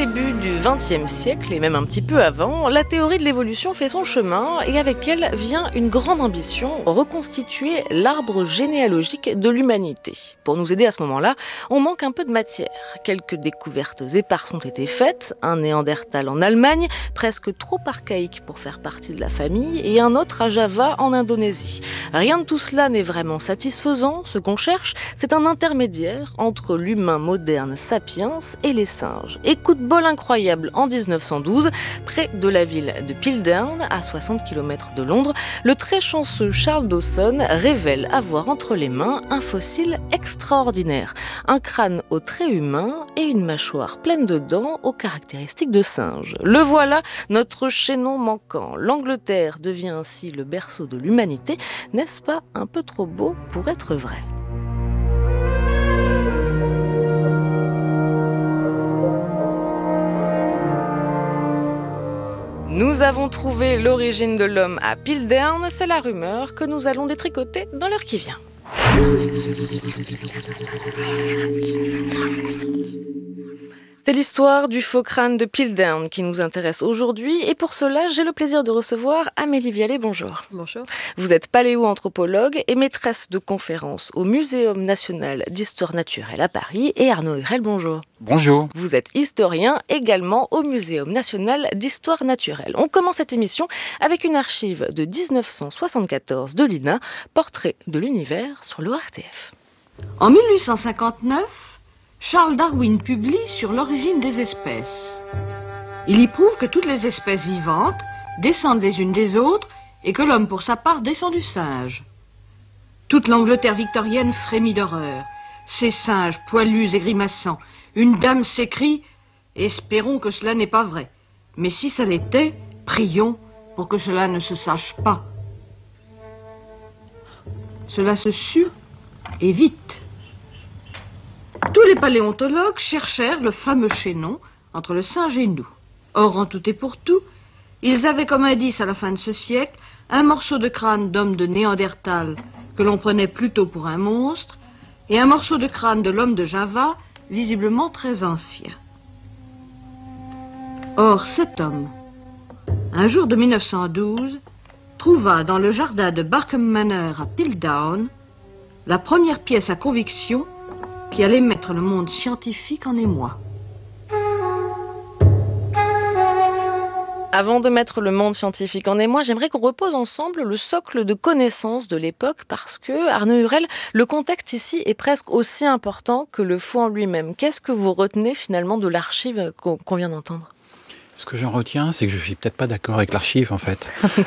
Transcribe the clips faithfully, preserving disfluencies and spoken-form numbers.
début du vingtième siècle, et même un petit peu avant, la théorie de l'évolution fait son chemin et avec elle vient une grande ambition, reconstituer l'arbre généalogique de l'humanité. Pour nous aider à ce moment-là, on manque un peu de matière. Quelques découvertes éparses ont été faites, un Néandertal en Allemagne, presque trop archaïque pour faire partie de la famille, et un autre à Java en Indonésie. Rien de tout cela n'est vraiment satisfaisant. Ce qu'on cherche, c'est un intermédiaire entre l'humain moderne sapiens et les singes. Et coup de bol incroyable, en dix-neuf cent douze, près de la ville de Piltdown, à soixante kilomètres de Londres, le très chanceux Charles Dawson révèle avoir entre les mains un fossile extraordinaire. Un crâne aux traits humains et une mâchoire pleine de dents aux caractéristiques de singe. Le voilà, notre chaînon manquant. L'Angleterre devient ainsi le berceau de l'humanité. N'est-ce pas un peu trop beau pour être vrai ? Nous avons trouvé l'origine de l'homme à Piltdown, c'est la rumeur que nous allons détricoter dans l'heure qui vient. C'est l'histoire du faux crâne de Piltdown qui nous intéresse aujourd'hui et pour cela, j'ai le plaisir de recevoir Amélie Vialet. Bonjour. Bonjour. Vous êtes paléo-anthropologue et maîtresse de conférences au Muséum national d'histoire naturelle à Paris et Arnaud Hurel. Bonjour. Bonjour. Vous êtes historien également au Muséum national d'histoire naturelle. On commence cette émission avec une archive de dix-neuf cent soixante-quatorze de l'I N A, Portrait de l'univers sur l'O R T F. En mille huit cent cinquante-neuf, Charles Darwin publie sur l'origine des espèces. Il y prouve que toutes les espèces vivantes descendent les unes des autres et que l'homme, pour sa part, descend du singe. Toute l'Angleterre victorienne frémit d'horreur. Ces singes poilus et grimaçants. Une dame s'écrie « Espérons que cela n'est pas vrai. Mais si ça l'était, prions pour que cela ne se sache pas. » Cela se sut, et vite. Tous les paléontologues cherchèrent le fameux chaînon entre le singe et nous. Or, en tout et pour tout, ils avaient comme indice à la fin de ce siècle un morceau de crâne d'homme de Néandertal que l'on prenait plutôt pour un monstre et un morceau de crâne de l'homme de Java, visiblement très ancien. Or, cet homme, un jour de mille neuf cent douze, trouva dans le jardin de Barkham Manor à Piltdown la première pièce à conviction qui allait mettre le monde scientifique en émoi. Avant de mettre le monde scientifique en émoi, j'aimerais qu'on repose ensemble le socle de connaissances de l'époque parce que, Arnaud Hurel, le contexte ici est presque aussi important que le faux en lui-même. Qu'est-ce que vous retenez finalement de l'archive qu'on, qu'on vient d'entendre ? Ce que j'en retiens, c'est que je suis peut-être pas d'accord avec l'archive en fait.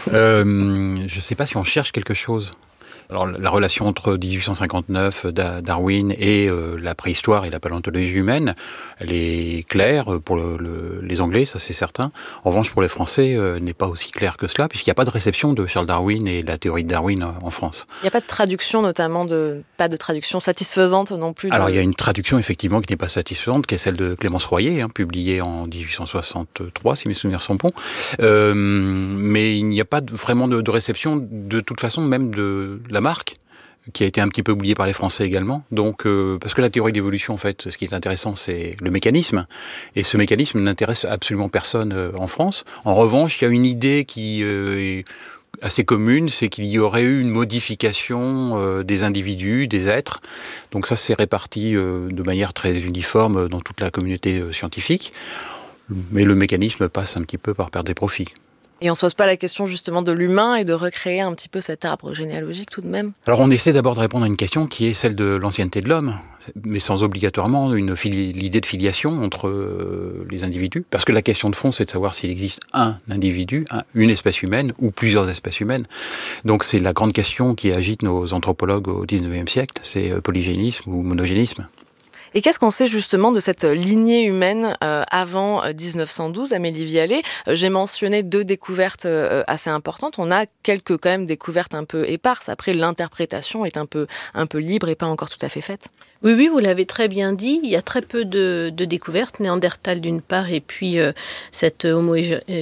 euh, je ne sais pas si on cherche quelque chose. Alors, la relation entre dix-huit cent cinquante-neuf, Darwin et euh, la préhistoire et la paléontologie humaine, elle est claire pour le, le, les Anglais, ça c'est certain. En revanche, pour les Français, euh, elle n'est pas aussi claire que cela, puisqu'il n'y a pas de réception de Charles Darwin et de la théorie de Darwin euh, en France. Il n'y a pas de traduction, notamment, de, pas de traduction satisfaisante non plus. De... Alors, il y a une traduction, effectivement, qui n'est pas satisfaisante, qui est celle de Clémence Royer, hein, publiée en dix-huit cent soixante-trois, si mes souvenirs sont bons. Euh, mais il n'y a pas de, vraiment de, de réception, de toute façon, même de la marque, qui a été un petit peu oublié par les Français également. Donc, euh, parce que la théorie d'évolution, en fait, ce qui est intéressant, c'est le mécanisme. Et ce mécanisme n'intéresse absolument personne euh, en France. En revanche, il y a une idée qui euh, est assez commune, c'est qu'il y aurait eu une modification euh, des individus, des êtres. Donc ça, c'est réparti euh, de manière très uniforme dans toute la communauté euh, scientifique. Mais le mécanisme passe un petit peu par perte des profits. Et on ne se pose pas la question justement de l'humain et de recréer un petit peu cet arbre généalogique tout de même ? Alors on essaie d'abord de répondre à une question qui est celle de l'ancienneté de l'homme, mais sans obligatoirement une fili- l'idée de filiation entre euh, les individus. Parce que la question de fond, c'est de savoir s'il existe un individu, un, une espèce humaine ou plusieurs espèces humaines. Donc c'est la grande question qui agite nos anthropologues au dix-neuvième siècle, c'est euh, polygénisme ou monogénisme. Et qu'est-ce qu'on sait justement de cette lignée humaine euh, avant dix-neuf cent douze, Amélie Vialet ? euh, J'ai mentionné deux découvertes euh, assez importantes. On a quelques quand même découvertes un peu éparses. Après, l'interprétation est un peu, un peu libre et pas encore tout à fait faite. Oui, oui, vous l'avez très bien dit. Il y a très peu de, de découvertes. Néandertal d'une part et puis euh, cette homo, euh,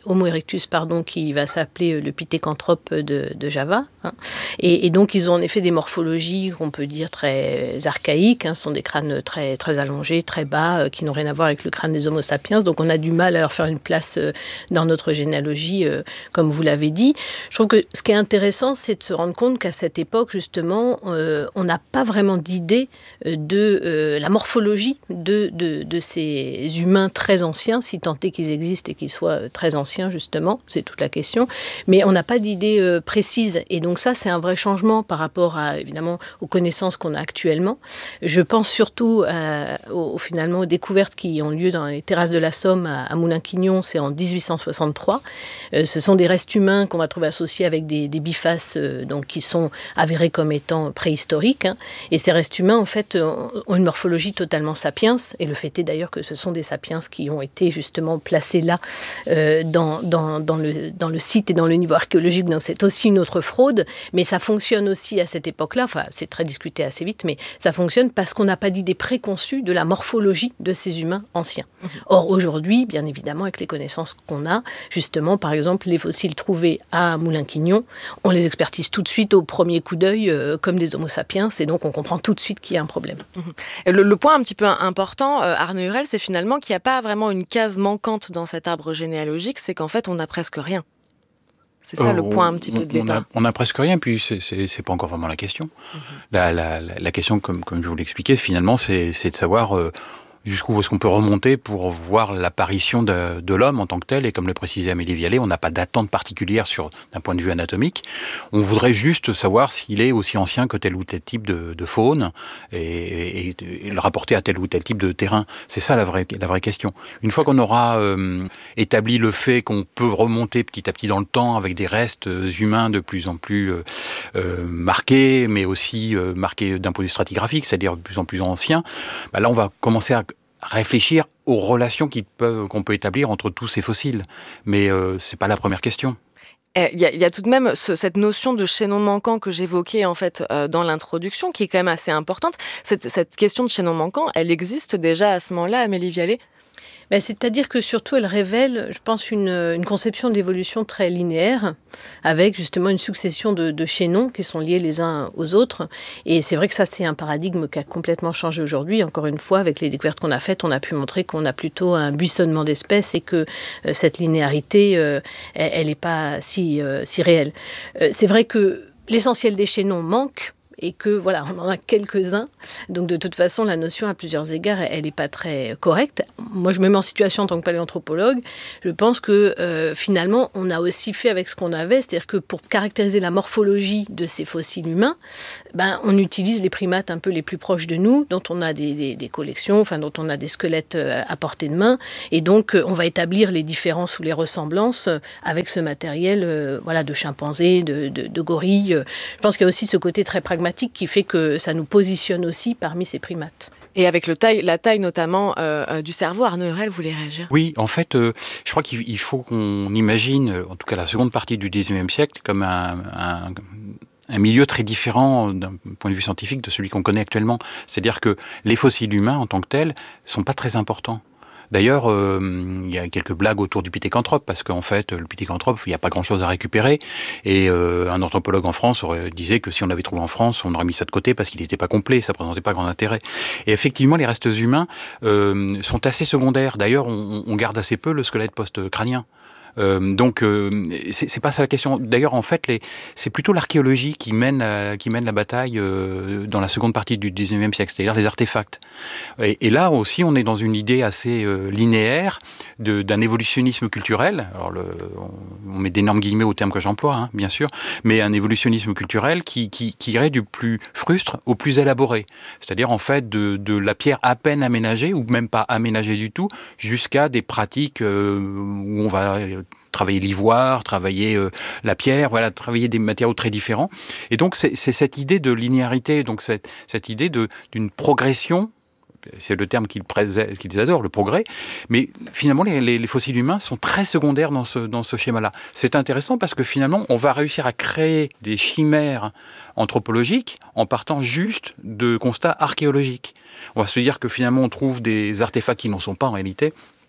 Homo erectus, pardon, qui va s'appeler le Pithecanthrope de, de Java. Hein. Et, et donc, ils ont en effet des morphologies qu'on peut dire très archaïques. Hein. Ce sont des crânes très, très allongés, très bas, euh, qui n'ont rien à voir avec le crâne des Homo sapiens. Donc, on a du mal à leur faire une place euh, dans notre généalogie, euh, comme vous l'avez dit. Je trouve que ce qui est intéressant, c'est de se rendre compte qu'à cette époque, justement, euh, on n'a pas vraiment d'idée de euh, la morphologie de, de, de ces humains très anciens, si tant est qu'ils existent et qu'ils soient très anciens, justement, c'est toute la question. Mais on n'a pas d'idée euh, précise. Et donc ça, c'est un vrai changement par rapport, à, évidemment, aux connaissances qu'on a actuellement. Je pense surtout euh, aux, finalement, aux découvertes qui ont lieu dans les terrasses de la Somme à, à Moulins-Quignon, c'est en dix-huit cent soixante-trois. Euh, ce sont des restes humains qu'on va trouver associés avec des, des bifaces euh, donc, qui sont avérés comme étant préhistoriques. Hein. Et ces restes humains, en fait, ont une morphologie totalement sapiens. Et le fait est d'ailleurs que ce sont des sapiens qui ont été justement placés là euh, dans, dans, dans, le, dans le site et dans le niveau archéologique. Donc c'est aussi une autre fraude. Mais ça fonctionne aussi à cette époque-là. Enfin, c'est très discuté assez vite, mais ça fonctionne parce qu'on n'a pas d'idée préconçue de la morphologie de ces humains anciens. Or, aujourd'hui, bien évidemment, avec les connaissances qu'on a, justement, par exemple, les fossiles trouvés à Moulins-Quignon, on les expertise tout de suite au premier coup d'œil euh, comme des Homo sapiens, et donc on comprend tout de suite qu'il y a un problème. Et le, le point un petit peu important, euh, Arnaud Hurel, c'est finalement qu'il n'y a pas vraiment une case manquante dans cet arbre généalogique, c'est qu'en fait, on n'a presque rien. C'est ça euh, le point un petit peu de départ. On n'a presque rien, puis c'est, c'est, c'est pas encore vraiment la question. Mm-hmm. La, la, la, la question, comme, comme je vous l'expliquais, finalement, c'est, c'est de savoir... Euh, jusqu'où est-ce qu'on peut remonter pour voir l'apparition de, de l'homme en tant que tel. Et comme le précisait Amélie Vialet, on n'a pas d'attente particulière sur, d'un point de vue anatomique. On voudrait juste savoir s'il est aussi ancien que tel ou tel type de, de faune et, et, et le rapporter à tel ou tel type de terrain. C'est ça la vraie, la vraie question. Une fois qu'on aura euh, établi le fait qu'on peut remonter petit à petit dans le temps avec des restes humains de plus en plus euh, euh, marqués, mais aussi euh, marqués d'un point de vue stratigraphique, c'est-à-dire de plus en plus anciens, bah là on va commencer à réfléchir aux relations qu'ils peuvent, qu'on peut établir entre tous ces fossiles. Mais euh, c'est pas la première question. Il y, a, il y a tout de même ce, cette notion de chaînon manquant que j'évoquais en fait euh, dans l'introduction, qui est quand même assez importante. Cette, cette question de chaînon manquant, elle existe déjà à ce moment-là, Amélie Vialet ? Ben, c'est-à-dire que surtout, elle révèle, je pense, une, une conception d'évolution très linéaire, avec justement une succession de, de chaînons qui sont liés les uns aux autres. Et c'est vrai que ça, c'est un paradigme qui a complètement changé aujourd'hui. Encore une fois, avec les découvertes qu'on a faites, on a pu montrer qu'on a plutôt un buissonnement d'espèces et que euh, cette linéarité, euh, elle n'est pas si, euh, si réelle. Euh, c'est vrai que l'essentiel des chaînons manque, et que voilà, on en a quelques-uns. Donc de toute façon, la notion à plusieurs égards, elle n'est pas très correcte. Moi, je me mets en situation en tant que paléanthropologue. Je pense que euh, finalement, on a aussi fait avec ce qu'on avait, c'est-à-dire que pour caractériser la morphologie de ces fossiles humains, ben, on utilise les primates un peu les plus proches de nous, dont on a des, des, des collections, enfin dont on a des squelettes à portée de main, et donc euh, on va établir les différences ou les ressemblances avec ce matériel, euh, voilà, de chimpanzés, de, de, de gorilles. Je pense qu'il y a aussi ce côté très pragmatique qui fait que ça nous positionne aussi parmi ces primates. Et avec le taille, la taille notamment euh, du cerveau, Arnaud Hurel voulait réagir. Oui, en fait, euh, je crois qu'il faut qu'on imagine, en tout cas la seconde partie du dix-neuvième siècle, comme un, un, un milieu très différent d'un point de vue scientifique de celui qu'on connaît actuellement. C'est-à-dire que les fossiles humains, en tant que tels, sont pas très importants. D'ailleurs, euh, il y a quelques blagues autour du Pithecanthrope, parce qu'en fait, le Pithecanthrope, il n'y a pas grand-chose à récupérer. Et euh, un anthropologue en France aurait, disait que si on l'avait trouvé en France, on aurait mis ça de côté parce qu'il n'était pas complet, ça ne présentait pas grand intérêt. Et effectivement, les restes humains euh, sont assez secondaires. D'ailleurs, on, on garde assez peu le squelette post-crânien. Euh, donc euh, c'est, c'est pas ça la question. D'ailleurs, en fait, les, c'est plutôt l'archéologie qui mène la, qui mène la bataille euh, dans la seconde partie du dix-neuvième siècle, c'est-à-dire les artefacts. Et, et là aussi, on est dans une idée assez euh, linéaire de, d'un évolutionnisme culturel. Alors, le, on, on met d'énormes guillemets au terme que j'emploie, hein, bien sûr, mais un évolutionnisme culturel qui, qui, qui irait du plus frustre au plus élaboré. C'est-à-dire, en fait, de, de la pierre à peine aménagée, ou même pas aménagée du tout, jusqu'à des pratiques euh, où on va travailler l'ivoire, travailler euh, la pierre, voilà, travailler des matériaux très différents. Et donc, c'est, c'est cette idée de linéarité, donc cette, cette idée de, d'une progression, c'est le terme qu'ils, pré- qu'ils adorent, le progrès, mais finalement, les, les, les fossiles humains sont très secondaires dans ce, dans ce schéma-là. C'est intéressant parce que finalement, on va réussir à créer des chimères anthropologiques en partant juste de constats archéologiques. On va se dire que finalement, on trouve des artefacts qui n'en sont pas en réalité,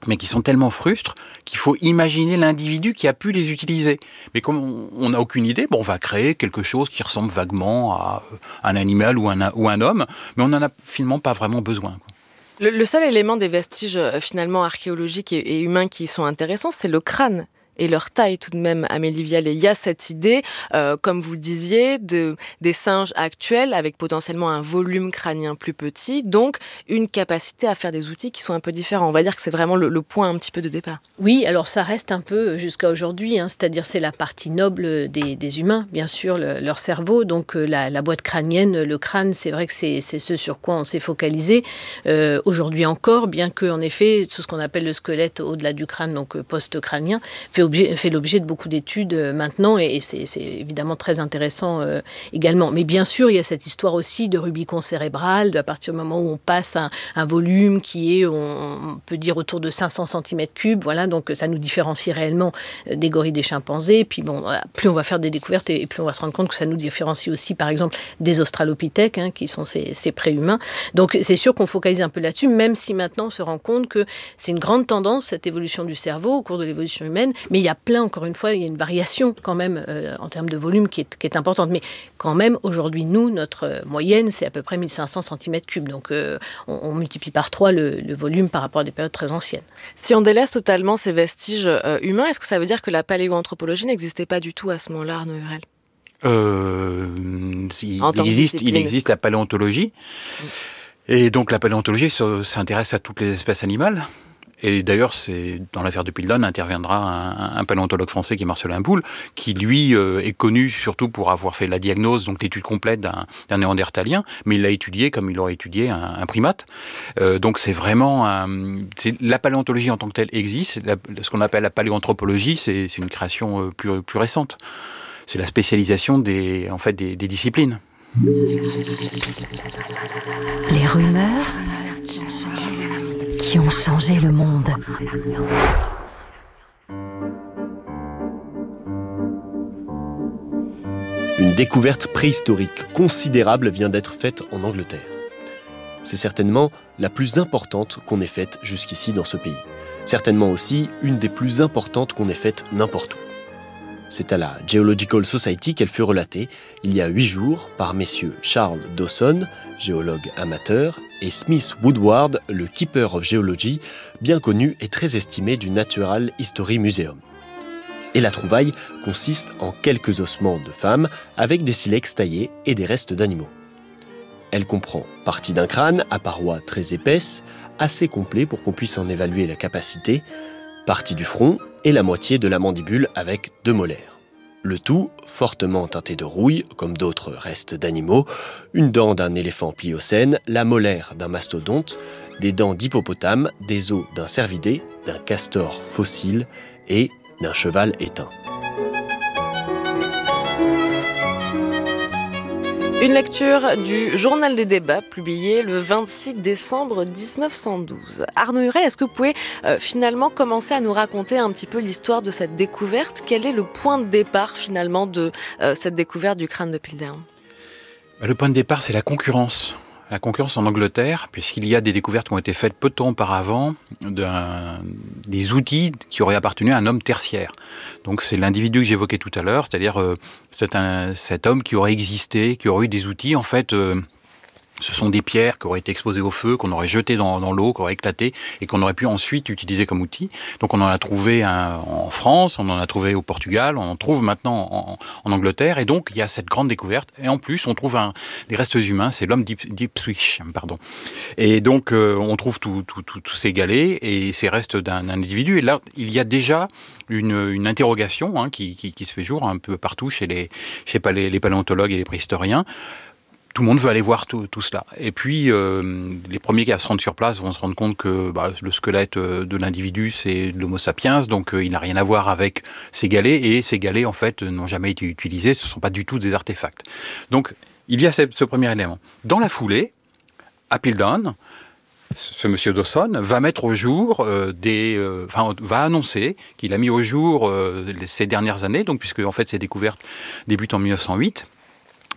mais qui sont tellement frustres qu'il faut imaginer l'individu qui a pu les utiliser. Mais comme on n'a aucune idée, bon, on va créer quelque chose qui ressemble vaguement à un animal ou un, ou un homme, mais on n'en a finalement pas vraiment besoin, quoi. Le, le seul élément des vestiges euh, finalement archéologiques et, et humains qui sont intéressants, c'est le crâne. Et leur taille tout de même, Amélie Vialet. Il y a cette idée, euh, comme vous le disiez, de, des singes actuels avec potentiellement un volume crânien plus petit, donc une capacité à faire des outils qui sont un peu différents. On va dire que c'est vraiment le, le point un petit peu de départ. Oui, alors ça reste un peu jusqu'à aujourd'hui, hein, c'est-à-dire c'est la partie noble des, des humains, bien sûr, le, leur cerveau, donc euh, la, la boîte crânienne, le crâne, c'est vrai que c'est, c'est ce sur quoi on s'est focalisé. Euh, aujourd'hui encore, bien que, en effet, tout ce qu'on appelle le squelette au-delà du crâne, donc euh, post-crânien, fait Objet, fait l'objet de beaucoup d'études euh, maintenant et, et c'est, c'est évidemment très intéressant euh, également. Mais bien sûr, il y a cette histoire aussi de Rubicon cérébral, de, à partir du moment où on passe un, un volume qui est, on, on peut dire, autour de cinq cents centimètres cubes. Voilà, donc ça nous différencie réellement des gorilles, des chimpanzés. Puis bon, voilà, plus on va faire des découvertes et, et plus on va se rendre compte que ça nous différencie aussi, par exemple, des australopithèques, hein, qui sont ces, ces préhumains. Donc c'est sûr qu'on focalise un peu là-dessus, même si maintenant on se rend compte que c'est une grande tendance, cette évolution du cerveau au cours de l'évolution humaine. Mais il y a plein, encore une fois, il y a une variation quand même euh, en termes de volume qui est, qui est importante. Mais quand même, aujourd'hui, nous, notre euh, moyenne, c'est à peu près mille cinq cents centimètres cubes. Donc, euh, on, on multiplie par trois le, le volume par rapport à des périodes très anciennes. Si on délaisse totalement ces vestiges euh, humains, est-ce que ça veut dire que la paléoanthropologie n'existait pas du tout à ce moment-là, Arnaud Hurel ? euh, il, il, existe, il existe la paléontologie. Mmh. Et donc, la paléontologie s'intéresse à toutes les espèces animales. Et d'ailleurs, c'est, dans l'affaire de Piltdown, interviendra un, un paléontologue français qui est Marcelin Boule, qui lui euh, est connu surtout pour avoir fait la diagnose, donc l'étude complète d'un, d'un néandertalien, mais il l'a étudié comme il aurait étudié un, un primate. Euh, donc c'est vraiment un, c'est, la paléontologie en tant que telle existe. La, ce qu'on appelle la paléoanthropologie, c'est, c'est une création plus, plus récente. C'est la spécialisation des, en fait, des, des disciplines. Les rumeurs qui ont changé le monde. Une découverte préhistorique considérable vient d'être faite en Angleterre. C'est certainement la plus importante qu'on ait faite jusqu'ici dans ce pays. Certainement aussi une des plus importantes qu'on ait faites n'importe où. C'est à la Geological Society qu'elle fut relatée il y a huit jours par messieurs Charles Dawson, géologue amateur, et Smith Woodward, le Keeper of Geology, bien connu et très estimé du Natural History Museum. Et la trouvaille consiste en quelques ossements de femmes avec des silex taillés et des restes d'animaux. Elle comprend partie d'un crâne à parois très épaisses, assez complet pour qu'on puisse en évaluer la capacité, partie du front et la moitié de la mandibule avec deux molaires. Le tout fortement teinté de rouille, comme d'autres restes d'animaux, une dent d'un éléphant pliocène, la molaire d'un mastodonte, des dents d'hippopotame, des os d'un cervidé, d'un castor fossile et d'un cheval éteint. Une lecture du Journal des débats, publié le vingt-six décembre dix-neuf cent douze. Arnaud Hurel, est-ce que vous pouvez euh, finalement commencer à nous raconter un petit peu l'histoire de cette découverte ? Quel est le point de départ finalement de euh, cette découverte du crâne de Piltdown ? Le point de départ, c'est la concurrence. La concurrence en Angleterre, puisqu'il y a des découvertes qui ont été faites peu de temps auparavant, d'un, des outils qui auraient appartenu à un homme tertiaire. Donc c'est l'individu que j'évoquais tout à l'heure, c'est-à-dire euh, c'est un, cet homme qui aurait existé, qui aurait eu des outils, en fait... Euh, Ce sont des pierres qui auraient été exposées au feu, qu'on aurait jetées dans, dans l'eau, qui auraient éclaté et qu'on aurait pu ensuite utiliser comme outil. Donc on en a trouvé un, en France, on en a trouvé au Portugal, on en trouve maintenant en, en Angleterre. Et donc il y a cette grande découverte. Et en plus, on trouve un, des restes humains, c'est l'homme d'Ipswich. Pardon. Et donc euh, on trouve tous tout, tout, tout ces galets et ces restes d'un, d'un individu. Et là, il y a déjà une, une interrogation hein, qui, qui, qui se fait jour un peu partout chez les, chez les, les paléontologues et les préhistoriens. Tout le monde veut aller voir tout, tout cela. Et puis, euh, les premiers qui à se rendre sur place vont se rendre compte que bah, le squelette de l'individu, c'est de l'Homo sapiens, donc euh, il n'a rien à voir avec ces galets, et ces galets, en fait, n'ont jamais été utilisés, ce ne sont pas du tout des artefacts. Donc, il y a ce, ce premier élément. Dans la foulée, à Piltdown, ce monsieur Dawson va mettre au jour euh, des, euh, enfin, va annoncer qu'il a mis au jour euh, ces dernières années, donc puisque en fait ces découvertes débutent en mille neuf cent huit.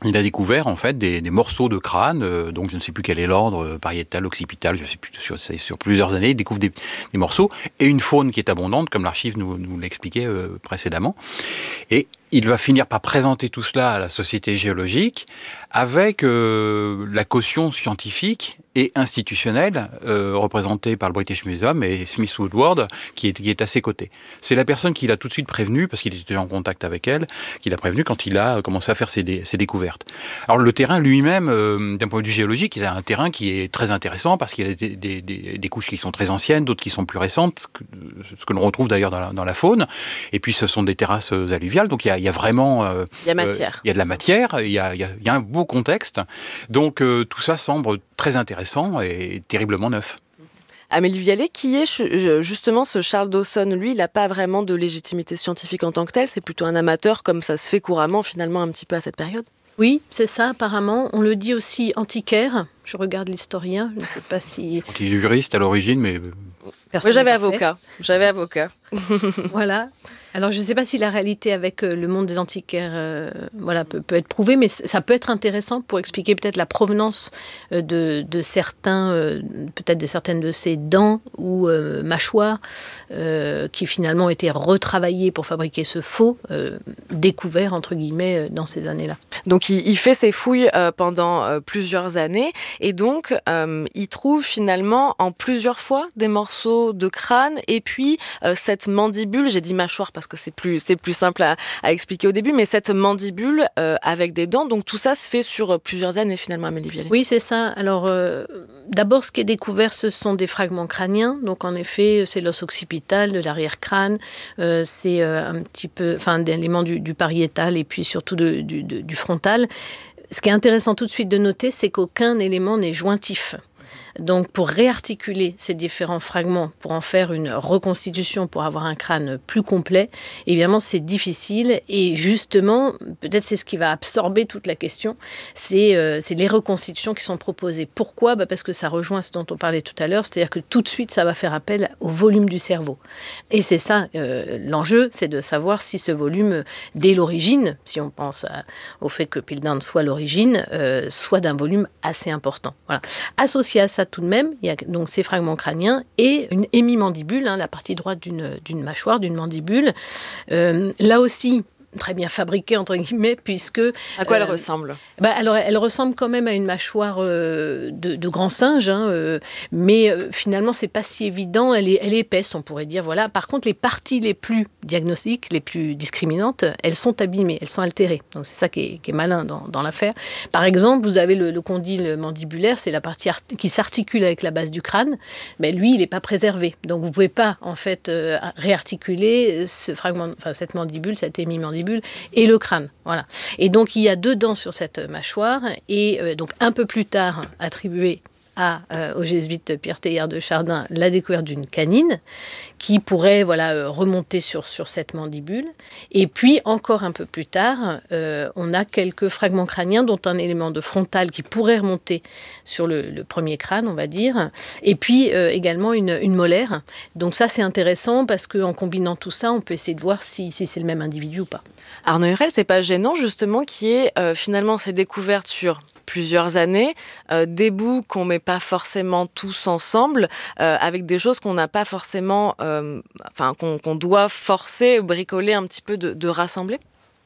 il a découvert en fait des, des morceaux de crâne, euh, donc je ne sais plus quel est l'ordre, euh, pariétal, occipital, je ne sais plus, sur, c'est sur plusieurs années, il découvre des, des morceaux, et une faune qui est abondante, comme l'archive nous, nous l'expliquait euh, précédemment. Et il va finir par présenter tout cela à la Société géologique avec euh, la caution scientifique et institutionnelle euh, représentée par le British Museum et Smith Woodward qui est, qui est à ses côtés. C'est la personne qui l'a tout de suite prévenu, parce qu'il était en contact avec elle, qui l'a prévenu quand il a commencé à faire ses, dé, ses découvertes. Alors le terrain lui-même, euh, d'un point de vue géologique, il a un terrain qui est très intéressant parce qu'il y a des, des, des, des couches qui sont très anciennes, d'autres qui sont plus récentes, ce que l'on retrouve d'ailleurs dans la, dans la faune. Et puis ce sont des terrasses alluviales, donc il y a, il y a vraiment... Euh, il y a matière. Euh, il y a de la matière, il y a, il y a, il y a un beau contexte. Donc euh, tout ça semble très intéressant et terriblement neuf. Amélie Vialet, qui est justement ce Charles Dawson? Lui, il n'a pas vraiment de légitimité scientifique en tant que tel, c'est plutôt un amateur, comme ça se fait couramment finalement un petit peu à cette période. Oui, c'est ça apparemment. On le dit aussi antiquaire. Je regarde l'historien, je ne sais pas si... Il est juriste à l'origine, mais... Oui, j'avais avocat. J'avais avocat. Voilà. Alors, je ne sais pas si la réalité avec euh, le monde des antiquaires euh, voilà, peut, peut être prouvée, mais ça peut être intéressant pour expliquer peut-être la provenance euh, de, de certains, euh, peut-être de certaines de ces dents ou euh, mâchoires euh, qui finalement ont été retravaillées pour fabriquer ce faux euh, découvert, entre guillemets, dans ces années-là. Donc, il, il fait ses fouilles euh, pendant euh, plusieurs années et donc, euh, il trouve finalement en plusieurs fois des morceaux de crâne et puis euh, cette mandibule, j'ai dit mâchoire parce que c'est plus, c'est plus simple à, à expliquer au début, mais cette mandibule euh, avec des dents, donc tout ça se fait sur plusieurs années finalement, Amélie Vialet. Oui, c'est ça. Alors, euh, d'abord, ce qui est découvert, ce sont des fragments crâniens. Donc, en effet, c'est l'os occipital de l'arrière-crâne, euh, c'est euh, un petit peu, enfin, des éléments du, du pariétal et puis surtout de, du, de, du frontal. Ce qui est intéressant tout de suite de noter, c'est qu'aucun élément n'est jointif. Donc, pour réarticuler ces différents fragments, pour en faire une reconstitution, pour avoir un crâne plus complet, évidemment, c'est difficile. Et justement, peut-être c'est ce qui va absorber toute la question, c'est, euh, c'est les reconstitutions qui sont proposées. Pourquoi ? Bah parce que ça rejoint ce dont on parlait tout à l'heure, c'est-à-dire que tout de suite, ça va faire appel au volume du cerveau. Et c'est ça, euh, l'enjeu, c'est de savoir si ce volume, dès l'origine, si on pense à, au fait que Piltdown soit l'origine, euh, soit d'un volume assez important. Voilà. Associé à ça, tout de même, il y a donc ces fragments crâniens et une hémimandibule, hein, la partie droite d'une, d'une mâchoire, d'une mandibule. Euh, là aussi, très bien fabriquée, entre guillemets, puisque... À quoi euh, elle ressemble ? bah, alors, elle ressemble quand même à une mâchoire euh, de, de grand singe, hein, euh, mais euh, finalement, c'est pas si évident. Elle est, elle est épaisse, on pourrait dire. Voilà. Par contre, les parties les plus diagnostiques, les plus discriminantes, elles sont abîmées, elles sont altérées. Donc, c'est ça qui est, qui est malin dans, dans l'affaire. Par exemple, vous avez le, le condyle mandibulaire, c'est la partie art- qui s'articule avec la base du crâne. Mais lui, il n'est pas préservé. Donc, vous ne pouvez pas, en fait, euh, réarticuler ce fragment, enfin, cette mandibule, cette hémimandibule, et le crâne. Voilà. Et donc, il y a deux dents sur cette mâchoire, et euh, donc un peu plus tard, attribué à, euh, au jésuite Pierre Teilhard de Chardin, la découverte d'une canine qui pourrait voilà, euh, remonter sur, sur cette mandibule. Et puis, encore un peu plus tard, euh, on a quelques fragments crâniens, dont un élément de frontal qui pourrait remonter sur le, le premier crâne, on va dire. Et puis, euh, également une, une molaire. Donc ça, c'est intéressant parce qu'en combinant tout ça, on peut essayer de voir si, si c'est le même individu ou pas. Arnaud Hurel, c'est pas gênant justement qu'il y ait euh, finalement ces découvertes sur plusieurs années, euh, des bouts qu'on met pas forcément tous ensemble, euh, avec des choses qu'on n'a pas forcément, euh, enfin qu'on, qu'on doit forcer, bricoler un petit peu de, de rassembler.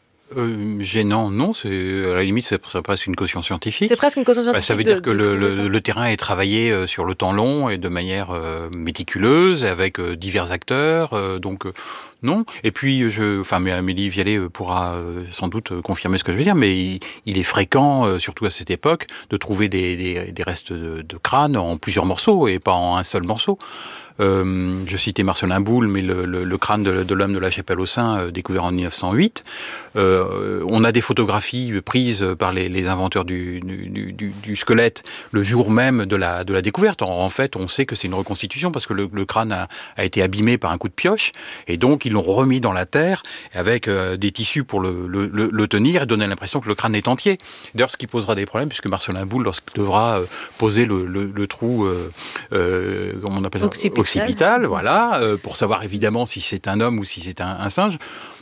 Euh, gênant, non, c'est, à la limite, c'est, c'est presque une caution scientifique. C'est presque une caution scientifique. Bah, ça veut de, dire que de le, le, ça. le terrain est travaillé euh, sur le temps long et de manière euh, méticuleuse, avec euh, divers acteurs, euh, donc euh, non. Et puis, je, enfin, mais Amélie Vialet pourra euh, sans doute confirmer ce que je veux dire, mais il, il est fréquent, euh, surtout à cette époque, de trouver des, des, des restes de, de crâne en plusieurs morceaux et pas en un seul morceau. Euh, je citais Marcelin Boule, mais le, le, le crâne de, de l'homme de la Chapelle aux Saints, euh, découvert en dix-neuf cent huit. Euh, on a des photographies prises par les, les inventeurs du, du, du, du squelette le jour même de la, de la découverte. En, en fait, on sait que c'est une reconstitution parce que le, le crâne a, a été abîmé par un coup de pioche et donc ils l'ont remis dans la terre avec euh, des tissus pour le, le, le, le tenir et donner l'impression que le crâne est entier. D'ailleurs, ce qui posera des problèmes puisque Marcelin Boule, lorsqu'il devra euh, poser le, le, le trou, euh, euh, comment on appelle ça ? Occipital. Occipital, voilà, euh, pour savoir évidemment si c'est un homme ou si c'est un, un singe.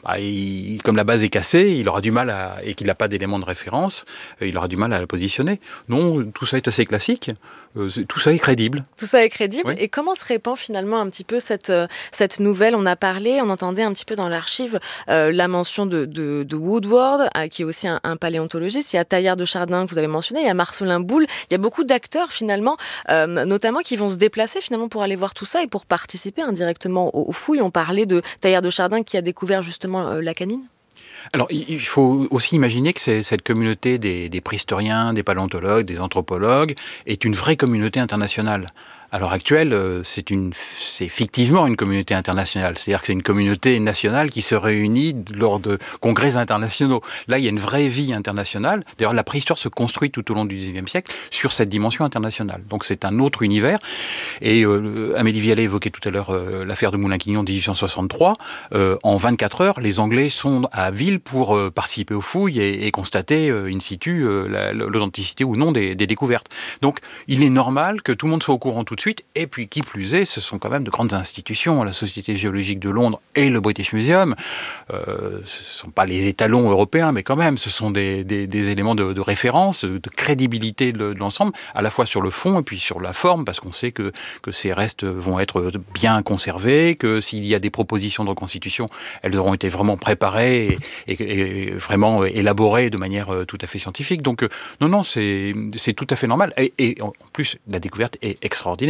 bah, il, comme la base est cassée, il aura du mal à, et qu'il n'a pas d'élément de référence, il aura du mal à la positionner. Non, tout ça est assez classique, euh, tout ça est crédible. Tout ça est crédible. Oui. Et comment se répand finalement un petit peu cette, euh, cette nouvelle? On a parlé, on entendait un petit peu dans l'archive euh, la mention de, de, de Woodward, euh, qui est aussi un, un paléontologiste. Il y a Taillard de Chardin que vous avez mentionné, il y a Marcelin Boule. Il y a beaucoup d'acteurs finalement, euh, notamment qui vont se déplacer finalement pour aller voir tout ça et pour participer indirectement aux, aux fouilles. On parlait de Taillard de Chardin qui a découvert justement euh, la canine. Alors, il faut aussi imaginer que c'est, cette communauté des, des préhistoriens, des paléontologues, des anthropologues est une vraie communauté internationale. À l'heure actuelle, c'est, une, c'est fictivement une communauté internationale. C'est-à-dire que c'est une communauté nationale qui se réunit lors de congrès internationaux. Là, il y a une vraie vie internationale. D'ailleurs, la préhistoire se construit tout au long du dix-neuvième siècle sur cette dimension internationale. Donc, c'est un autre univers. Et euh, Amélie Vialet évoquait tout à l'heure euh, l'affaire de Moulin-Quignon dix-huit cent soixante-trois. Euh, en vingt-quatre heures, les Anglais sont à Ville pour euh, participer aux fouilles et, et constater euh, in situ euh, la, l'authenticité ou non des, des découvertes. Donc, il est normal que tout le monde soit au courant tout de suite, et puis qui plus est, ce sont quand même de grandes institutions, la Société géologique de Londres et le British Museum, euh, ce ne sont pas les étalons européens, mais quand même, ce sont des, des, des éléments de, de référence, de crédibilité de, de l'ensemble, à la fois sur le fond et puis sur la forme, parce qu'on sait que, que ces restes vont être bien conservés, que s'il y a des propositions de reconstitution, elles auront été vraiment préparées et, et, et vraiment élaborées de manière tout à fait scientifique. Donc non, non, c'est, c'est tout à fait normal. Et, et en plus, la découverte est extraordinaire.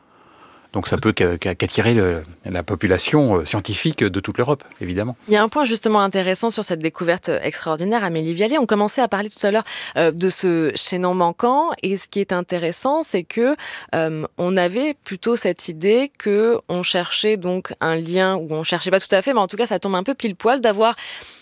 Donc ça peut qu'attirer le, la population scientifique de toute l'Europe, évidemment. Il y a un point justement intéressant sur cette découverte extraordinaire, Amélie Vialet. On commençait à parler tout à l'heure euh, de ce chaînon manquant, et ce qui est intéressant, c'est que euh, on avait plutôt cette idée que on cherchait donc un lien, ou on cherchait pas tout à fait, mais en tout cas ça tombe un peu pile poil, d'avoir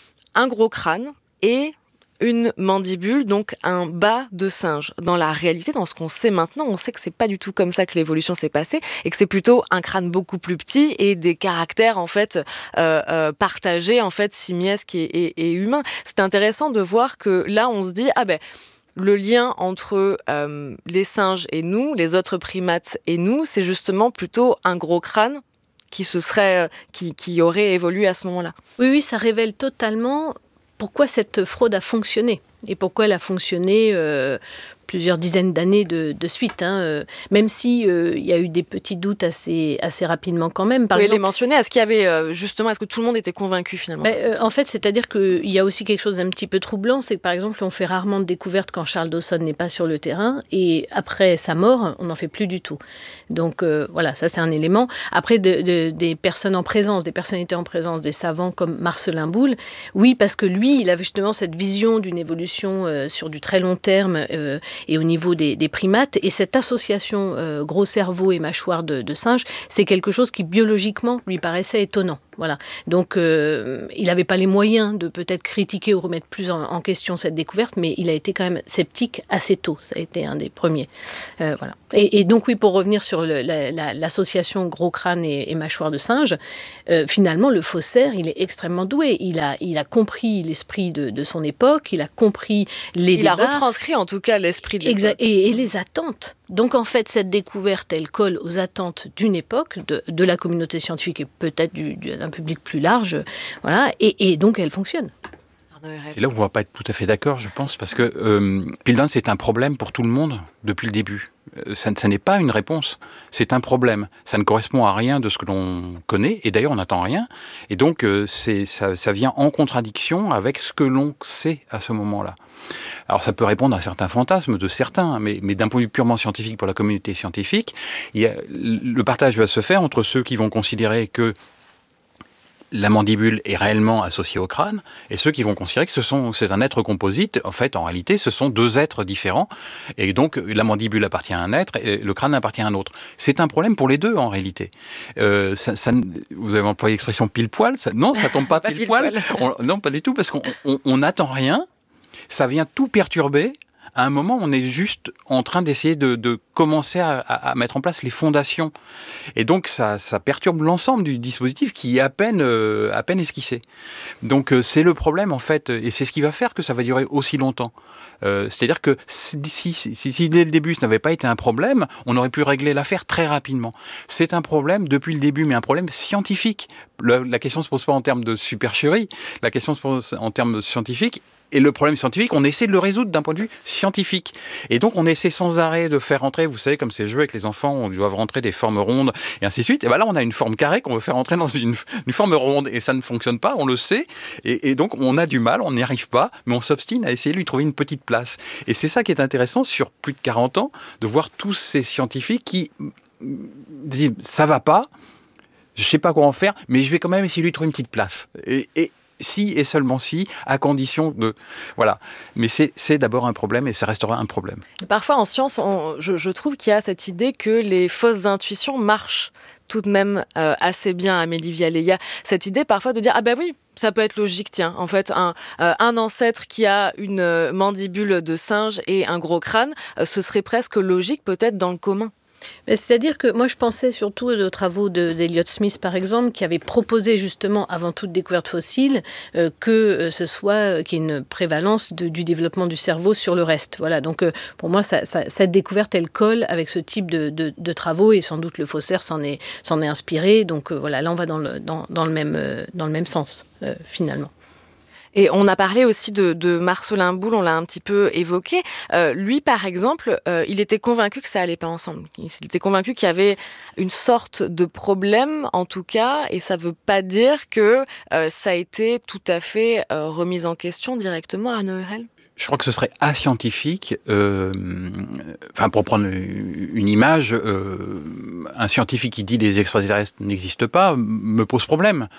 un gros crâne et une mandibule, donc un bas de singe. Dans la réalité, dans ce qu'on sait maintenant, on sait que c'est pas du tout comme ça que l'évolution s'est passée, et que c'est plutôt un crâne beaucoup plus petit et des caractères en fait euh, euh, partagés, en fait simiesques et, et, et humains. C'est intéressant de voir que là, on se dit ah ben le lien entre euh, les singes et nous, les autres primates et nous, c'est justement plutôt un gros crâne qui se serait, qui, qui aurait évolué à ce moment-là. Oui, oui, ça révèle totalement pourquoi cette fraude a fonctionné et pourquoi elle a fonctionné euh, plusieurs dizaines d'années de, de suite, hein, euh, même si euh, il y a eu des petits doutes assez, assez rapidement quand même. Par oui, exemple, les mentionner. Est-ce qu'il y avait euh, justement, est-ce que tout le monde était convaincu finalement? ben, euh, En fait, c'est-à-dire qu'il y a aussi quelque chose d'un petit peu troublant, c'est que par exemple, on fait rarement de découvertes quand Charles Dawson n'est pas sur le terrain, et après sa mort, on n'en fait plus du tout. Donc euh, voilà, ça c'est un élément. Après, de, de, des personnes en présence, des personnalités en présence, des savants comme Marcelin Boule, oui, parce que lui, il avait justement cette vision d'une évolution euh, sur du très long terme euh, et au niveau des, des primates. Et cette association euh, gros cerveau et mâchoire de, de singe, c'est quelque chose qui biologiquement lui paraissait étonnant. Voilà. Donc, euh, il n'avait pas les moyens de peut-être critiquer ou remettre plus en, en question cette découverte, mais il a été quand même sceptique assez tôt. Ça a été un des premiers. Euh, voilà. Et, et donc, oui, pour revenir sur le, la, la, l'association gros crâne et, et mâchoire de singe, euh, finalement, le faussaire, il est extrêmement doué. Il a, il a compris l'esprit de, de son époque, il a compris les il débats. Il a retranscrit en tout cas l'esprit de l'époque. Exa- et, et les attentes. Donc, en fait, cette découverte, elle colle aux attentes d'une époque, de, de la communauté scientifique et peut-être du, du, d'un public plus large. Voilà. Et, et donc, elle fonctionne. C'est là où on ne va pas être tout à fait d'accord, je pense, parce que euh, Piltdown, c'est un problème pour tout le monde depuis le début. Ça, ça n'est pas une réponse, c'est un problème. Ça ne correspond à rien de ce que l'on connaît, et d'ailleurs on n'attend rien. Et donc euh, c'est, ça, ça vient en contradiction avec ce que l'on sait à ce moment-là. Alors ça peut répondre à certains fantasmes de certains, mais, mais d'un point de vue purement scientifique, pour la communauté scientifique, il y a, le partage va se faire entre ceux qui vont considérer que la mandibule est réellement associée au crâne, et ceux qui vont considérer que ce sont, c'est un être composite. En fait, en réalité, ce sont deux êtres différents, et donc la mandibule appartient à un être, et le crâne appartient à un autre. C'est un problème pour les deux, en réalité. Euh, ça, ça, vous avez employé l'expression pile-poil, ça, non, ça tombe pas, pas pile-poil. On, non, pas du tout, parce qu'on n'attend rien, ça vient tout perturber, À un moment, on est juste en train d'essayer de, de commencer à, à mettre en place les fondations. Et donc, ça, ça perturbe l'ensemble du dispositif qui est à peine, euh, à peine esquissé. Donc, euh, c'est le problème, en fait, et c'est ce qui va faire que ça va durer aussi longtemps. Euh, c'est-à-dire que si, si, si, si dès le début ce n'avait pas été un problème, on aurait pu régler l'affaire très rapidement. C'est un problème depuis le début, mais un problème scientifique. Le, la question ne se pose pas en termes de supercherie, la question se pose en termes scientifiques. Et le problème scientifique, on essaie de le résoudre d'un point de vue scientifique. Et donc, on essaie sans arrêt de faire rentrer, vous savez, comme ces jeux avec les enfants, on doit rentrer des formes rondes, et ainsi de suite. Et bien là, on a une forme carrée qu'on veut faire rentrer dans une, une forme ronde, et ça ne fonctionne pas, on le sait. Et, et donc, on a du mal, on n'y arrive pas, mais on s'obstine à essayer de lui trouver une petite place. Et c'est ça qui est intéressant sur plus de quarante ans, de voir tous ces scientifiques qui disent « ça va pas, je sais pas quoi en faire, mais je vais quand même essayer de lui trouver une petite place. » Et, et si et seulement si, à condition de... Voilà. Mais c'est, c'est d'abord un problème et ça restera un problème. Parfois, en science, on, je, je trouve qu'il y a cette idée que les fausses intuitions marchent tout de même euh, assez bien, Amélie Vialet. Il y a cette idée parfois de dire « Ah ben oui, ça peut être logique, tiens. En fait, un, euh, un ancêtre qui a une euh, mandibule de singe et un gros crâne, euh, ce serait presque logique peut-être dans le commun. » C'est-à-dire que moi, je pensais surtout aux travaux de, d'Elliott Smith, par exemple, qui avait proposé justement, avant toute découverte fossile, euh, que euh, ce soit euh, qu'il y ait une prévalence de, du développement du cerveau sur le reste. Voilà. Donc, euh, pour moi, ça, ça, cette découverte, elle colle avec ce type de, de, de travaux, et sans doute le faussaire s'en est, s'en est inspiré. Donc, euh, voilà, là, on va dans le, dans, dans le, même, euh, dans le même sens, euh, finalement. Et on a parlé aussi de, de Marcellin Boule, on l'a un petit peu évoqué. Euh, lui, par exemple, euh, il était convaincu que ça allait pas ensemble. Il était convaincu qu'il y avait une sorte de problème, en tout cas, et ça veut pas dire que euh, ça a été tout à fait euh, remis en question directement à Noël. Je crois que ce serait ascientifique, euh, enfin pour prendre une image, euh, un scientifique qui dit les extraterrestres n'existent pas me pose problème.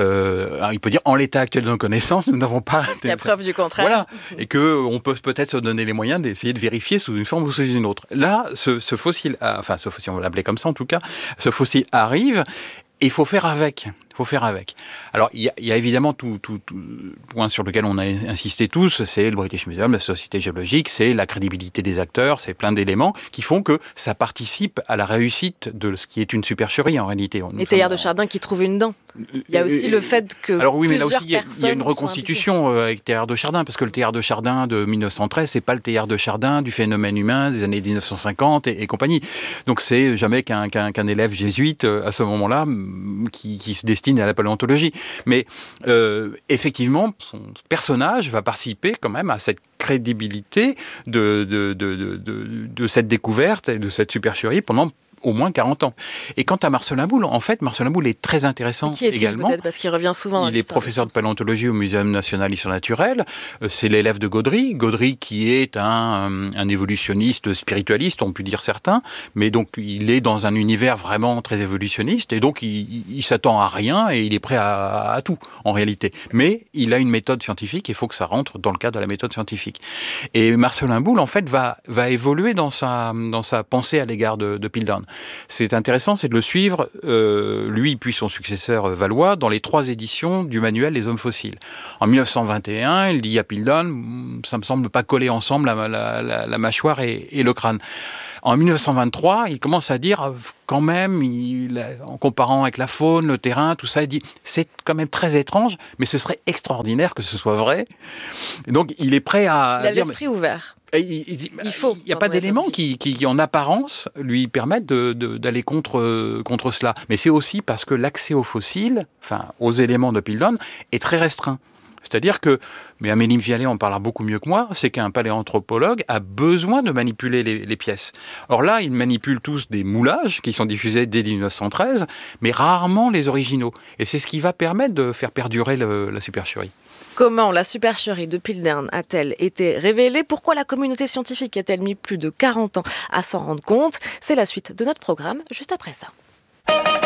Euh, il peut dire en l'état actuel de nos connaissances, nous n'avons pas... Il y a preuve du contraire. Voilà, et qu'on peut peut-être se donner les moyens d'essayer de vérifier sous une forme ou sous une autre. Là, ce, ce fossile, enfin ce fossile, on va l'appeler comme ça en tout cas, ce fossile arrive et il faut faire avec. Faut faire avec. Alors, il y a, il y a évidemment tout, tout, tout point sur lequel on a insisté tous, c'est le British Museum, la Société géologique, c'est la crédibilité des acteurs, c'est plein d'éléments qui font que ça participe à la réussite de ce qui est une supercherie en réalité. Et Teilhard de Chardin qui trouve une dent. Il y a aussi le fait que alors oui, mais là aussi il y a, il y a une reconstitution avec Teilhard de Chardin, parce que le Teilhard de Chardin de mille neuf cent treize, c'est pas le Teilhard de Chardin du phénomène humain des années dix-neuf cent cinquante et, et compagnie. Donc c'est jamais qu'un, qu'un, qu'un élève jésuite à ce moment-là qui, qui se destine à la paléontologie. Mais euh, effectivement, son personnage va participer quand même à cette crédibilité de, de, de, de, de, de cette découverte et de cette supercherie pendant au moins quarante ans. Et quant à Marcellin Boule, en fait, Marcellin Boule est très intéressant qui est-il, également. Peut-être parce qu'il revient souvent. Il est professeur de paléontologie au Muséum national d'histoire naturelle. C'est l'élève de Gaudry. Gaudry qui est un, un évolutionniste spiritualiste, on peut dire certains, mais donc il est dans un univers vraiment très évolutionniste et donc il, il s'attend à rien et il est prêt à, à tout en réalité. Mais il a une méthode scientifique et il faut que ça rentre dans le cadre de la méthode scientifique. Et Marcellin Boule, en fait, va, va évoluer dans sa, dans sa pensée à l'égard de, de Piltdown. C'est intéressant, c'est de le suivre, euh, lui puis son successeur Valois, dans les trois éditions du manuel Les Hommes fossiles. En mille neuf cent vingt et un, il dit à Piltdown, ça me semble pas coller ensemble la, la, la, la mâchoire et, et le crâne. En mille neuf cent vingt-trois, il commence à dire, quand même, il, en comparant avec la faune, le terrain, tout ça, il dit, c'est quand même très étrange, mais ce serait extraordinaire que ce soit vrai. Et donc, il est prêt à... Il a dire, l'esprit ouvert. Il, il, il faut. Il n'y a pas d'éléments qui, qui, en apparence, lui permettent de, de, d'aller contre, contre cela. Mais c'est aussi parce que l'accès aux fossiles, enfin, aux éléments de Piltdown, est très restreint. C'est-à-dire que, mais Amélie Vialet en parlera beaucoup mieux que moi, c'est qu'un paléanthropologue a besoin de manipuler les, les pièces. Or là, ils manipulent tous des moulages qui sont diffusés dès dix-neuf cent treize, mais rarement les originaux. Et c'est ce qui va permettre de faire perdurer le, la supercherie. Comment la supercherie de Piltdown a-t-elle été révélée ? Pourquoi la communauté scientifique a-t-elle mis plus de quarante ans à s'en rendre compte ? C'est la suite de notre programme, juste après ça.